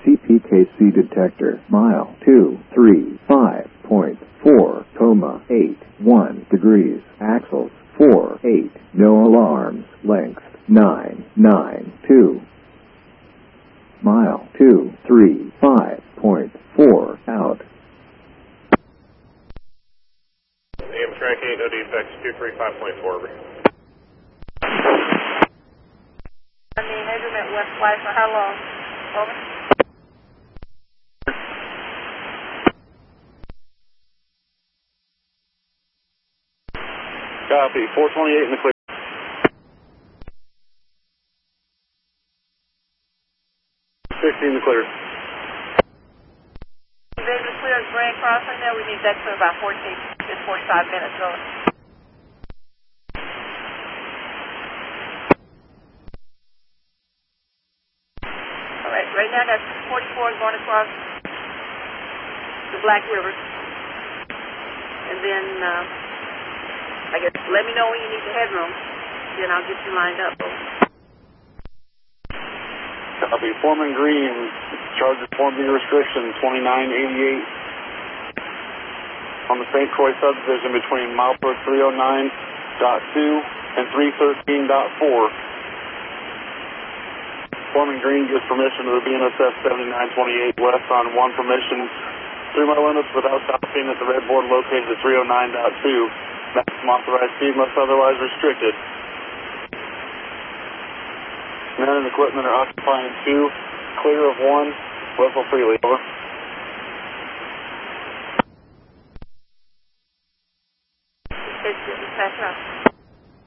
CPKC detector, mile 235.4,81 degrees, axles 48, no alarms, length 992. Mile 235.4 out. AM track 8, no defects, 235.4. I mean, measurement west flight for how long? Over. Copy, 428 in the clear. 60 in the clear. Vision clear as Grand Crossing there. We need that clear about 45 minutes. Over. All right, right now that's 44 going across the Black River. And then, I guess, let me know when you need the headroom. Then I'll get you lined up. Copy, Foreman Green, charge of Form B restriction, 2988. On the St. Croix subdivision between milepost 309.2 and 313.4. Foreman Green gives permission to the BNSF 7928 west on 1 permission 3 mile limits without stopping at the red board located at 309.2. Maximum authorized speed unless otherwise restricted. Men and equipment are occupying 2, clear of 1, whistle freely, over.